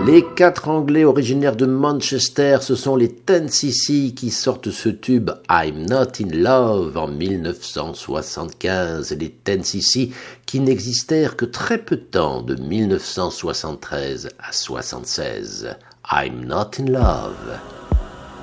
Les quatre Anglais originaires de Manchester, ce sont les 10cc qui sortent ce tube I'm Not in Love en 1975. Les 10cc qui n'existèrent que très peu de temps, de 1973 à 1976. I'm Not in Love.